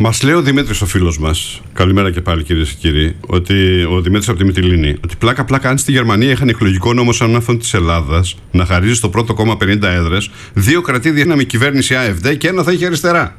Μας λέει ο Δημήτρης, ο φίλος μας, καλημέρα και πάλι κυρίες και κύριοι, ότι ο Δημήτρης από τη Μυτιλήνη, ότι πλάκα αν στη Γερμανία είχαν εκλογικό νόμο σαν αυτόν της Ελλάδας να χαρίζει στο πρώτο κόμμα 50 έδρες, 2 κρατήδια με κυβέρνηση AfD και 1 θα είχε αριστερά.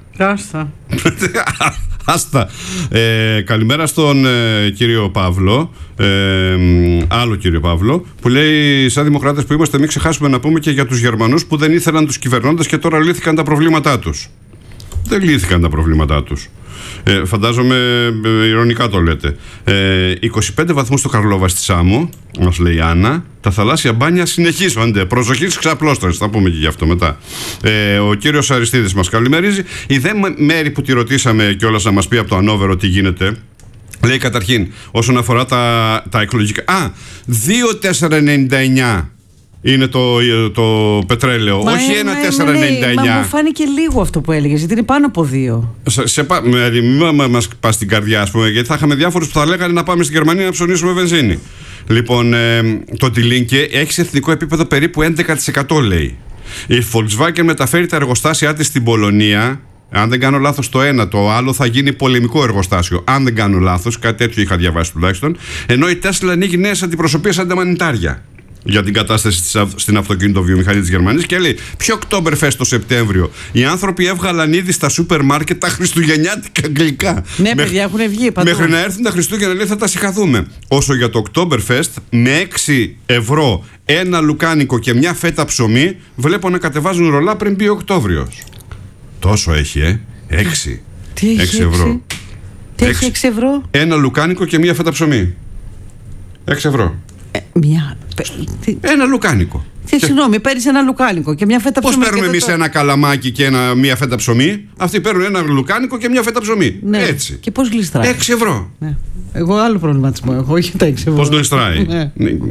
Άστα. Καλημέρα στον κύριο Παύλο, άλλο κύριο Παύλο, που λέει: σαν δημοκράτες που είμαστε, μην ξεχάσουμε να πούμε και για τους Γερμανούς που δεν ήθελαν τους κυβερνώντες και τώρα λύθηκαν τα προβλήματά τους. Δεν λύθηκαν τα προβλήματά τους. Φαντάζομαι ειρωνικά το λέτε. 25 βαθμούς στο Καρλόβα στη Σάμο, μας λέει η Άννα. Τα θαλάσσια μπάνια συνεχίζονται. Προσοχή στις ξαπλώστρες, θα πούμε και γι' αυτό μετά. Ο κύριος Αριστίδης μας καλημερίζει. Η δε μέρη που τη ρωτήσαμε κιόλας να μας πει από το Ανόβερο τι γίνεται, λέει καταρχήν όσον αφορά τα εκλογικά. 2,499 είναι το πετρέλαιο, όχι 1,499. Μα μου φάνηκε λίγο αυτό που έλεγες, γιατί είναι πάνω από 2. Μην μας πας στην καρδιά, ας πούμε, γιατί θα είχαμε διάφορους που θα λέγανε να πάμε στη Γερμανία να ψωνίσουμε βενζίνη. Λοιπόν, το Die έχει σε εθνικό επίπεδο περίπου 11%, λέει. Η Volkswagen μεταφέρει τα εργοστάσια της στην Πολωνία. Αν δεν κάνω λάθος το ένα, το άλλο θα γίνει πολεμικό εργοστάσιο. Αν δεν κάνω λάθος, κάτι τέτοιο είχα διαβάσει τουλάχιστον. Ενώ η Tesla ανοίγει νέες αντιπροσωπείες ανταμανιτάρια για την κατάσταση στην αυτοκινητοβιομηχανία της Γερμανίας και λέει: ποιο Oktoberfest το Σεπτέμβριο. Οι άνθρωποι έβγαλαν ήδη στα σούπερ μάρκετ τα χριστουγεννιάτικα γλυκά. Ναι, παιδιά, έχουν βγει παντού. Μέχρι να έρθουν τα Χριστούγεννα, λέει, θα τα συγχαθούμε. Όσο για το Oktoberfest, με 6 ευρώ ένα λουκάνικο και μια φέτα ψωμί, βλέπω να κατεβάζουν ρολά πριν μπει ο Οκτώβριος. Τόσο έχει, 6. Τι έχει 6 ευρώ. Τι έχει 6 ευρώ? Ένα λουκάνικο και μια φέτα ψωμί. 6 ευρώ. Ένα λουκάνικο. Συγγνώμη, παίρνεις ένα λουκάνικο και μια φέτα ψωμί. Πώς παίρνουμε εμείς ένα καλαμάκι και μια φέτα ψωμί? Αυτοί παίρνουν ένα λουκάνικο και μια φέτα ψωμί. Ναι. Έτσι. Και πώς γλιστράει? 6 ευρώ. Ναι. Εγώ άλλο προβληματισμό έχω, όχι τα 6 ευρώ. Πώς γλιστράει? Ναι.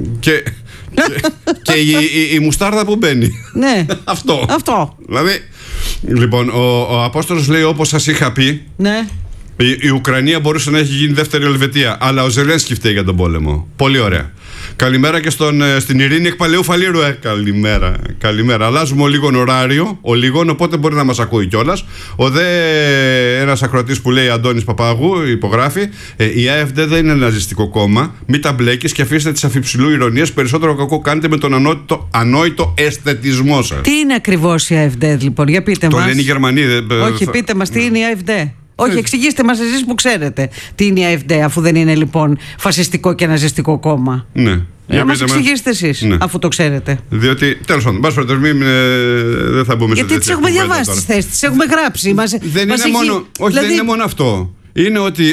Και η μουστάρδα που μπαίνει. Ναι. Αυτό. Δηλαδή, λοιπόν, ο Απόστολος λέει: όπως σας είχα πει, ναι, η Ουκρανία μπορούσε να έχει γίνει δεύτερη Ελβετία, αλλά ο Ζελένσκι φταίει για τον πόλεμο. Πολύ ωραία. Καλημέρα και στην Ειρήνη εκ Παλαιού Φαλήρου. Καλημέρα. Αλλάζουμε ο λίγον ωράριο, οπότε μπορεί να μας ακούει κιόλας. Ένας ακροατής που λέει, Αντώνης Παπάγου, υπογράφει: η AfD δεν είναι ναζιστικό κόμμα. Μην τα μπλέκεις και αφήστε τις αφιψηλού ηρωνίες. Περισσότερο κακό κάνετε με τον ανόητο αισθετισμό σας. Τι είναι ακριβώς η AfD, λοιπόν, για πείτε μας. Το λένε οι Γερμανοί. Όχι, πείτε μας τι είναι η AfD. Όχι, εξηγήστε μας εσείς που ξέρετε τι είναι η AfD, αφού δεν είναι λοιπόν φασιστικό και ναζιστικό κόμμα. Ναι. Να μας εξηγήσετε εσείς, ναι, αφού το ξέρετε. Διότι, τέλος πάντων, δεν θα μπούμε σε τέτοια. Γιατί τις έχουμε διαβάσει τις θέσεις, τις έχουμε γράψει. Δεν είναι μόνο αυτό. Είναι ότι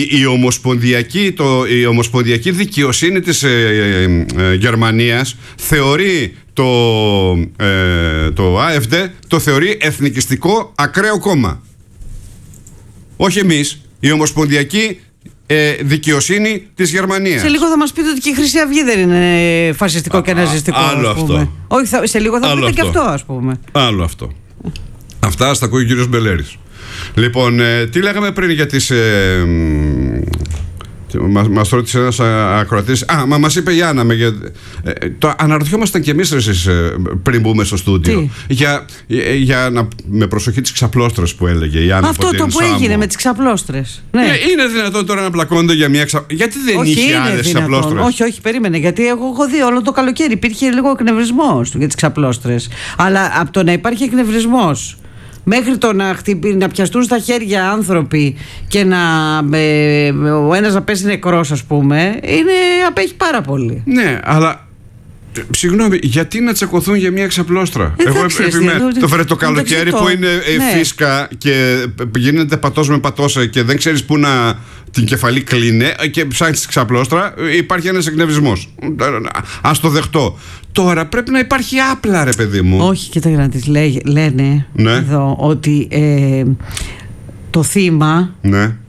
η ομοσπονδιακή δικαιοσύνη της Γερμανίας θεωρεί το AfD, το θεωρεί εθνικιστικό ακραίο κόμμα. Όχι εμείς, η ομοσπονδιακή δικαιοσύνη της Γερμανίας. Σε λίγο θα μας πείτε ότι και η Χρυσή Αυγή δεν είναι φασιστικό και ναζιστικό. Άλλο αυτό. Όχι, σε λίγο θα πείτε και αυτό, ας πούμε. Άλλο αυτό. Αυτά στα ακούει ο κύριος Μπελέρης. Λοιπόν, τι λέγαμε πριν για τις... Μας ρώτησε ένας ακροατής. Μας είπε η Άννα. Το αναρωτιόμασταν και εμείς πριν μπούμε στο στούντιο. Με προσοχή τις ξαπλώστρες που έλεγε η Άννα. Αυτό το που έγινε με τις ξαπλώστρες. Ναι. Είναι δυνατόν τώρα να πλακώνονται για μια Γιατί δεν είχε άλλες ξαπλώστρες? Όχι, περίμενε. Γιατί εγώ έχω δει όλο το καλοκαίρι υπήρχε λίγο εκνευρισμός για τις ξαπλώστρες. Αλλά από το να υπάρχει εκνευρισμός μέχρι το να πιαστούν στα χέρια άνθρωποι και ο ένας να πέσει νεκρός, ας πούμε, απέχει πάρα πολύ. Ναι, αλλά συγγνώμη, γιατί να τσακωθούν για μια ξαπλώστρα? Εγώ επιμένω. Το καλοκαίρι που είναι φίσκα και γίνεται πατός με πατώσα και δεν ξέρεις πού να την κεφαλή κλείνε και ψάχνεις ξαπλώστρα, υπάρχει ένας εκνευρισμός. Ας το δεχτώ. Τώρα πρέπει να υπάρχει άπλα, ρε παιδί μου. Όχι, κοίτα να τις λένε ναι, εδώ ότι το θύμα, ναι,